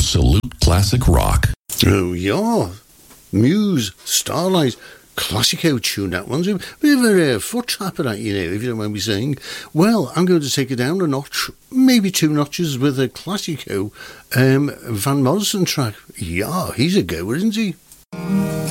Absolute classic rock. Oh, yeah. Muse, Starlight, classico tune, that one's a bit of a foot tapper, that, you know, if you don't mind me saying. Well, I'm going to take it down a notch, maybe 2 notches, with a classico Van Morrison track. Yeah, he's a goer, isn't he?